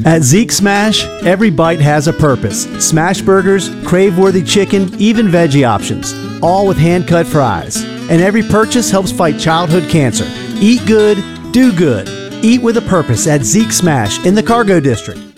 At Zeke Smash, every bite has a purpose. Smash burgers, crave-worthy chicken, even veggie options. All with hand-cut fries. And every purchase helps fight childhood cancer. Eat good, do good. Eat with a purpose at Zeke Smash in the Cargo District.